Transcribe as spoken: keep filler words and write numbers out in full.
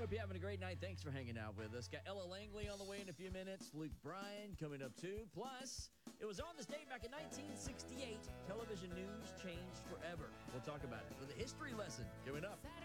Hope you're having a great night. Thanks for hanging out with us. Got Ella Langley on the way in a few minutes. Luke Bryan coming up too. Plus, it was on this day back in nineteen sixty-eight. Television news changed forever. We'll talk about it with a history lesson coming up.